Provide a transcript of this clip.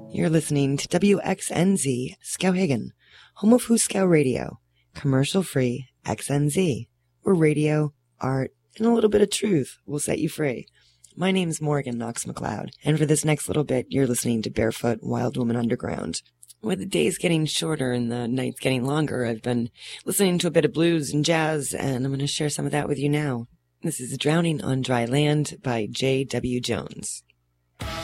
You're listening to WXNZ Skowhegan, home of Huskow Radio, commercial-free XNZ, where radio, art, and a little bit of truth will set you free. My name's Morgan Knox McLeod, and for this next little bit, you're listening to Barefoot Wild Woman Underground. With the days getting shorter and the nights getting longer, I've been listening to a bit of blues and jazz, and I'm going to share some of that with you now. This is Drowning on Dry Land by J.W. Jones.